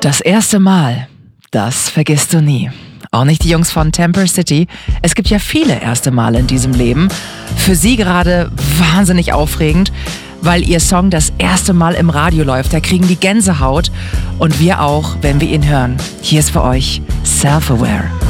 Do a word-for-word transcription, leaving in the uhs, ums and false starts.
Das erste Mal, das vergisst du nie. Auch nicht die Jungs von Temper City. Es gibt ja viele erste Male in diesem Leben. Für sie gerade wahnsinnig aufregend, weil ihr Song das erste Mal im Radio läuft. Da kriegen die Gänsehaut und wir auch, wenn wir ihn hören. Hier ist für euch Self-Aware.